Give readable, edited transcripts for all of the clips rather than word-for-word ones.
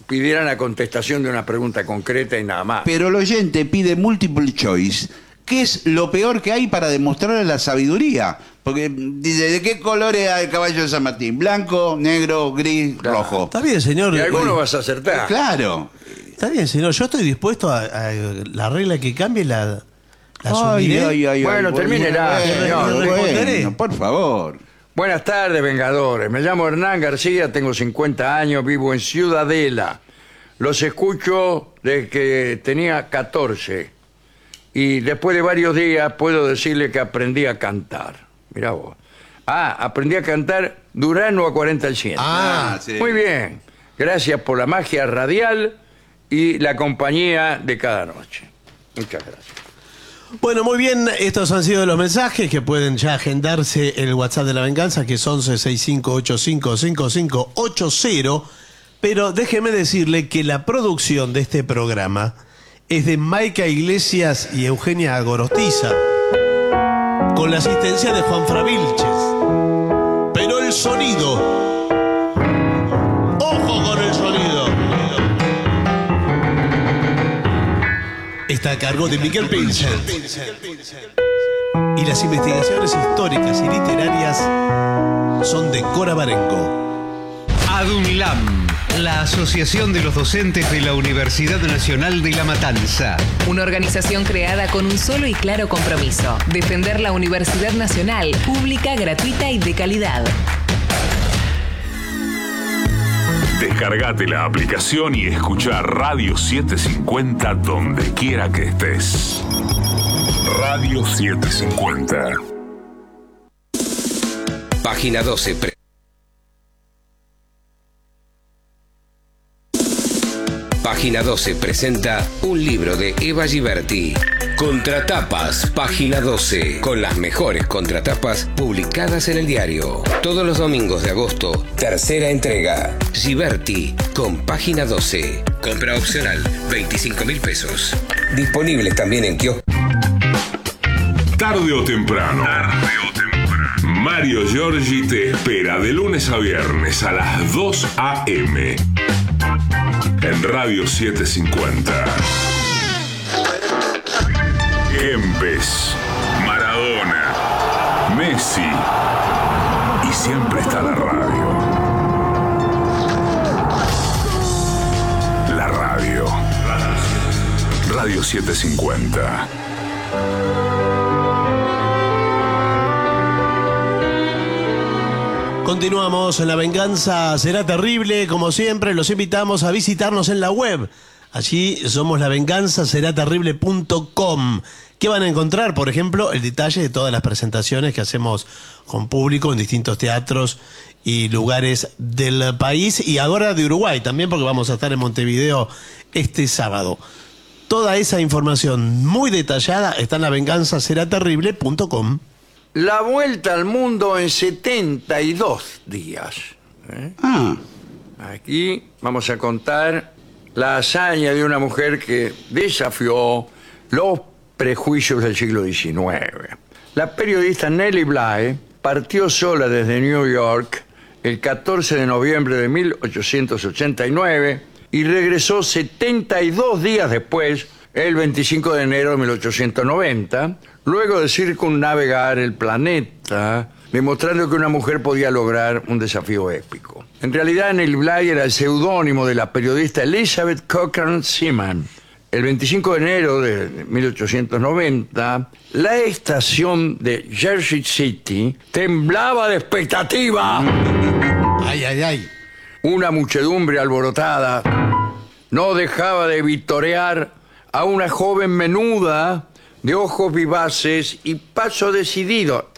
pidieran la contestación de una pregunta concreta y nada más. Pero el oyente pide multiple choice. ¿Qué es lo peor que hay para demostrarle la sabiduría? Porque dice, ¿de qué color es el caballo de San Martín? Blanco, negro, gris, Claro. rojo. Está bien, señor. Y alguno vas a acertar. Claro. Está bien, señor. Yo estoy dispuesto a la regla que cambie, la asumiré. Bueno, termínela, señor. Bueno, por favor. Buenas tardes, Vengadores. Me llamo Hernán García, tengo 50 años, vivo en Ciudadela. Los escucho desde que tenía 14. Y después de varios días puedo decirle que aprendí a cantar. Mirá vos. Aprendí a cantar Durano a 40 al 100. Sí. Muy bien. Gracias por la magia radial y la compañía de cada noche. Muchas gracias. Bueno, muy bien. Estos han sido los mensajes que pueden ya agendarse en el WhatsApp de la venganza, que es 1165855580. Pero déjeme decirle que la producción de este programa es de Maica Iglesias y Eugenia Agorostiza, con la asistencia de Juan Fravilches. Pero el sonido, ojo con el sonido, está a cargo de Miguel Pincel. Y las investigaciones históricas y literarias son de Cora Barengo. ADUNLAM, la Asociación de los Docentes de la Universidad Nacional de La Matanza. Una organización creada con un solo y claro compromiso: defender la Universidad Nacional, pública, gratuita y de calidad. Descargate la aplicación y escucha Radio 750 donde quiera que estés. Radio 750. Página 12. Página 12 presenta un libro de Eva Giberti. Contratapas, página 12, con las mejores contratapas publicadas en el diario. Todos los domingos de agosto, tercera entrega. Giberti, con página 12. Compra opcional, 25.000 pesos. Disponibles también en kiosco. Tarde o temprano. Mario Giorgi te espera de lunes a viernes a las 2 a.m. en Radio 750. Kempes, Maradona, Messi y siempre está la radio. La radio. Radio 750. Continuamos en La Venganza Será Terrible. Como siempre, los invitamos a visitarnos en la web. Allí somos lavenganzaseraterrible.com. ¿Qué van a encontrar? Por ejemplo, el detalle de todas las presentaciones que hacemos con público en distintos teatros y lugares del país, y ahora de Uruguay también, porque vamos a estar en Montevideo este sábado. Toda esa información muy detallada está en lavenganzaseraterrible.com. La vuelta al mundo en 72 días. Aquí vamos a contar la hazaña de una mujer que desafió los prejuicios del siglo XIX. La periodista Nellie Bly partió sola desde New York el 14 de noviembre de 1889 y regresó 72 días después, el 25 de enero de 1890, luego de circunnavegar el planeta, demostrando que una mujer podía lograr un desafío épico. En realidad, Nellie Bly era el seudónimo de la periodista Elizabeth Cochran Seaman. El 25 de enero de 1890, la estación de Jersey City temblaba de expectativa. ¡Ay, ay, ay! Una muchedumbre alborotada no dejaba de vitorear a una joven menuda de ojos vivaces y paso decidido.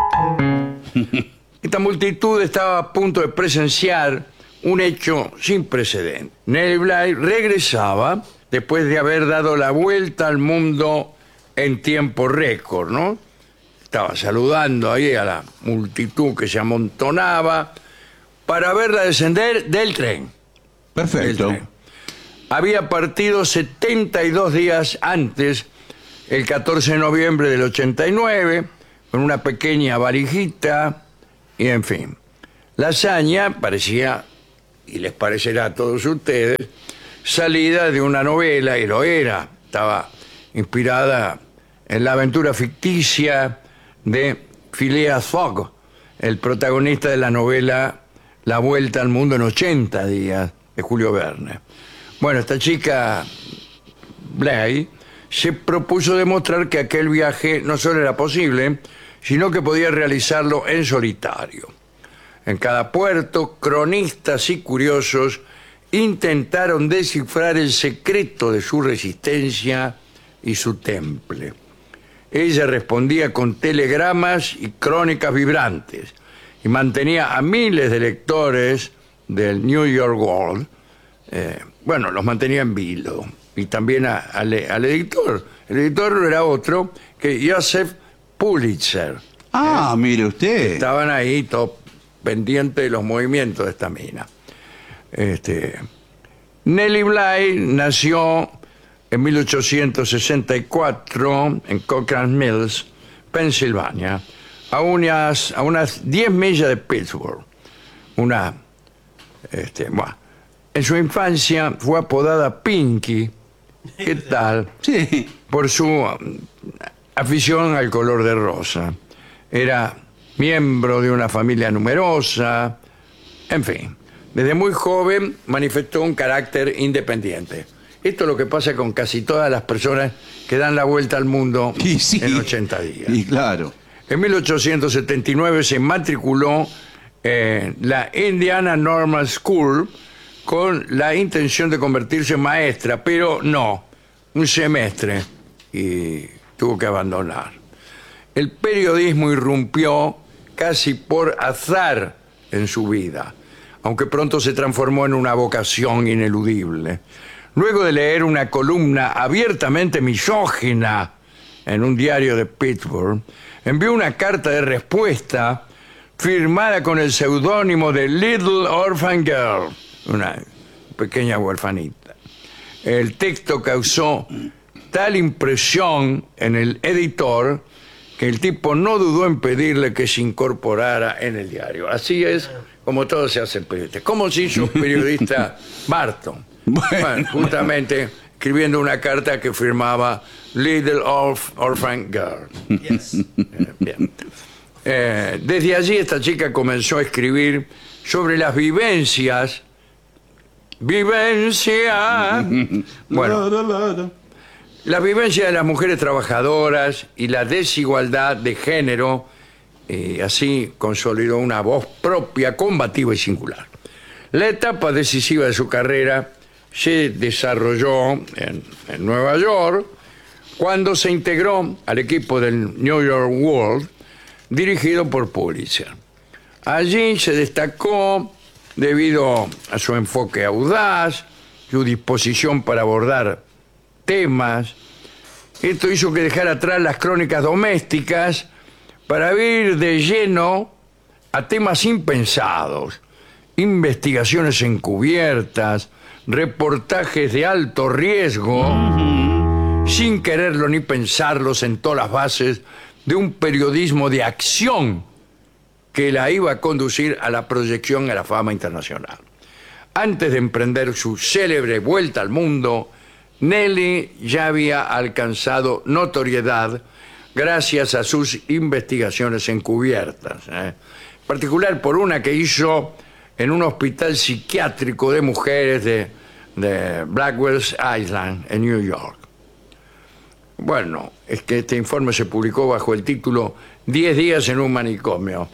Esta multitud estaba a punto de presenciar un hecho sin precedentes. Nellie Bly regresaba después de haber dado la vuelta al mundo en tiempo récord, ¿no? Estaba saludando ahí a la multitud que se amontonaba para verla descender del tren. Perfecto. Del tren. Había partido 72 días antes, el 14 de noviembre del 89, con una pequeña varijita, y en fin. La hazaña parecía y les parecerá a todos ustedes, salida de una novela, y lo era, estaba inspirada en la aventura ficticia de Phileas Fogg, el protagonista de la novela La Vuelta al Mundo en 80 días, de Julio Verne. Bueno, esta chica, Bly, se propuso demostrar que aquel viaje no solo era posible, sino que podía realizarlo en solitario. En cada puerto, cronistas y curiosos intentaron descifrar el secreto de su resistencia y su temple. Ella respondía con telegramas y crónicas vibrantes y mantenía a miles de lectores del New York World, los mantenía en vilo, y también al editor. El editor no era otro que Joseph Pulitzer. Mire usted. Estaban ahí todos pendientes de los movimientos de esta mina. Nellie Bly nació en 1864 en Cochrane Mills, Pensilvania, a unas 10 millas de Pittsburgh. En su infancia fue apodada Pinky, ¿qué tal? Sí. Por su afición al color de rosa. Era miembro de una familia numerosa, en fin. Desde muy joven manifestó un carácter independiente. Esto es lo que pasa con casi todas las personas que dan la vuelta al mundo en 80 días. Y claro. En 1879 se matriculó en la Indiana Normal School con la intención de convertirse en maestra, pero no, un semestre, y tuvo que abandonar. El periodismo irrumpió casi por azar en su vida, aunque pronto se transformó en una vocación ineludible. Luego de leer una columna abiertamente misógina en un diario de Pittsburgh, envió una carta de respuesta firmada con el seudónimo de Little Orphan Girl, una pequeña huerfanita. El texto causó tal impresión en el editor que el tipo no dudó en pedirle que se incorporara en el diario. Así es como todo se hace en periodista. ¿Cómo se hizo periodista Barton? Bueno, justamente escribiendo una carta que firmaba Little Orphan Girl. Yes. Bien. Desde allí esta chica comenzó a escribir sobre las vivencias. Bueno, las vivencias de las mujeres trabajadoras y la desigualdad de género, así consolidó una voz propia, combativa y singular. La etapa decisiva de su carrera se desarrolló en Nueva York, cuando se integró al equipo del New York World, dirigido por Pulitzer. Allí se destacó debido a su enfoque audaz, su disposición para abordar temas. Esto hizo que dejara atrás las crónicas domésticas para ir de lleno a temas impensados, investigaciones encubiertas, reportajes de alto riesgo, sin quererlo ni pensarlo, sentó las bases de un periodismo de acción que la iba a conducir a la proyección a la fama internacional. Antes de emprender su célebre vuelta al mundo, Nellie ya había alcanzado notoriedad gracias a sus investigaciones encubiertas, en particular por una que hizo en un hospital psiquiátrico de mujeres de Blackwell's Island, en New York. Bueno, es que este informe se publicó bajo el título 10 días en un manicomio.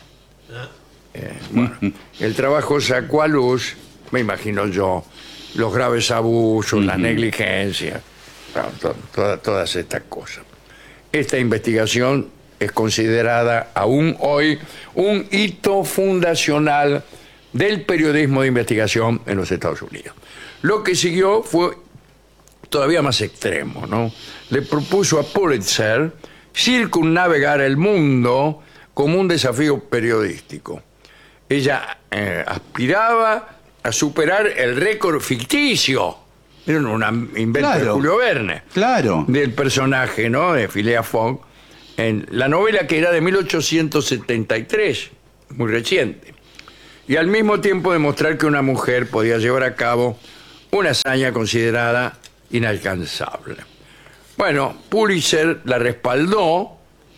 El trabajo sacó a luz, me imagino yo, los graves abusos, la negligencia, todas estas cosas. Esta investigación es considerada aún hoy un hito fundacional del periodismo de investigación en los Estados Unidos. Lo que siguió fue todavía más extremo, ¿no? Le propuso a Pulitzer circunnavegar el mundo como un desafío periodístico. Ella aspiraba a superar el récord ficticio, era una invento de Julio Verne, del personaje, ¿no?, de Phileas Fogg, en la novela que era de 1873, muy reciente. y al mismo tiempo demostrar que una mujer podía llevar a cabo una hazaña considerada inalcanzable. Bueno, Pulitzer la respaldó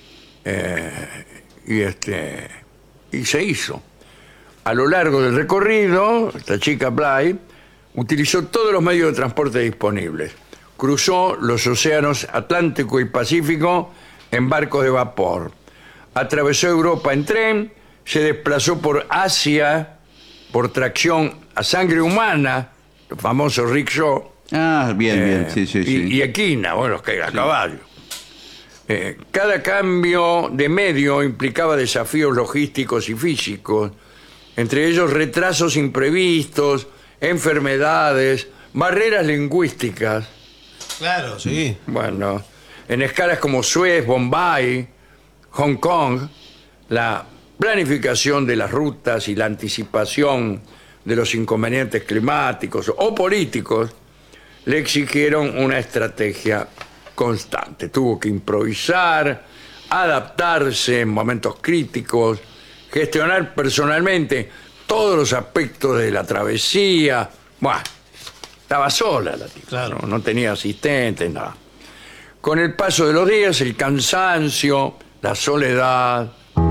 y se hizo. A lo largo del recorrido, esta chica Bly utilizó todos los medios de transporte disponibles. Cruzó los océanos Atlántico y Pacífico en barcos de vapor. Atravesó Europa en tren, se desplazó por Asia por tracción a sangre humana, el famoso rickshaw. Ah, bien, sí. Y equina, bueno, los que a caballo. Cada cambio de medio implicaba desafíos logísticos y físicos, entre ellos retrasos imprevistos, enfermedades, barreras lingüísticas. Claro, sí. Bueno, en escalas como Suez, Bombay, Hong Kong, la planificación de las rutas y la anticipación de los inconvenientes climáticos o políticos le exigieron una estrategia constante. Tuvo que improvisar, adaptarse en momentos críticos, gestionar personalmente todos los aspectos de la travesía. Bueno, estaba sola la tipa, claro. no tenía asistentes, nada. Con el paso de los días, el cansancio, la soledad.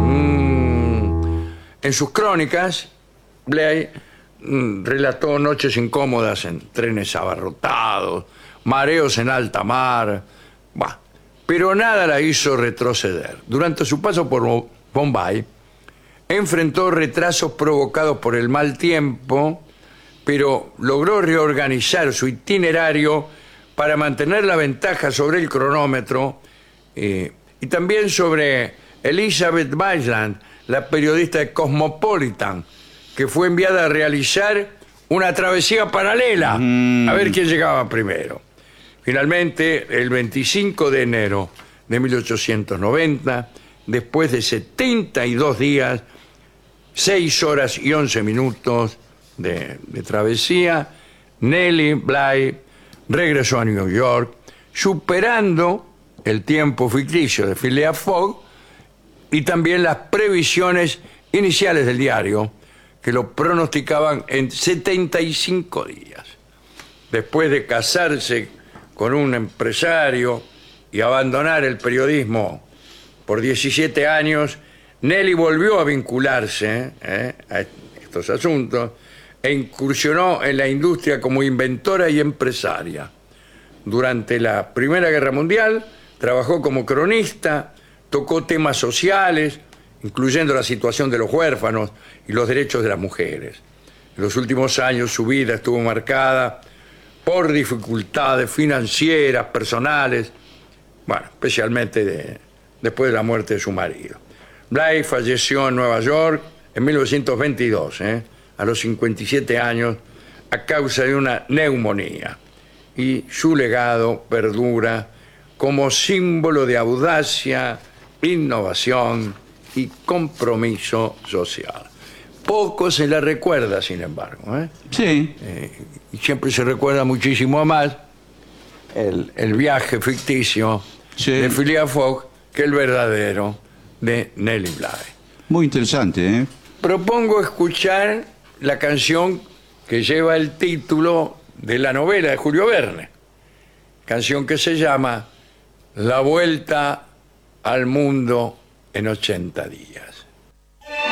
En sus crónicas, Bly relató noches incómodas en trenes abarrotados, mareos en alta mar, pero nada la hizo retroceder. Durante su paso por Bombay, enfrentó retrasos provocados por el mal tiempo, pero logró reorganizar su itinerario para mantener la ventaja sobre el cronómetro y también sobre Elizabeth Maitland, la periodista de Cosmopolitan, que fue enviada a realizar una travesía paralela, a ver quién llegaba primero. Finalmente, el 25 de enero de 1890, después de 72 días, 6 horas y 11 minutos de travesía, Nellie Bly regresó a New York, superando el tiempo ficticio de Phileas Fogg y también las previsiones iniciales del diario, que lo pronosticaban en 75 días. Después de casarse con un empresario y abandonar el periodismo por 17 años, Nellie volvió a vincularse a estos asuntos e incursionó en la industria como inventora y empresaria. Durante la Primera Guerra Mundial trabajó como cronista, tocó temas sociales, incluyendo la situación de los huérfanos y los derechos de las mujeres. En los últimos años su vida estuvo marcada por dificultades financieras, personales, especialmente después de la muerte de su marido. Bly falleció en Nueva York en 1922, a los 57 años, a causa de una neumonía. Y su legado perdura como símbolo de audacia, innovación y compromiso social. Poco se la recuerda, sin embargo. Sí. Y siempre se recuerda muchísimo más el viaje ficticio de Phileas Fogg que el verdadero de Nellie Bly. Muy interesante, Propongo escuchar la canción que lleva el título de la novela de Julio Verne, canción que se llama La Vuelta al Mundo en 80 días.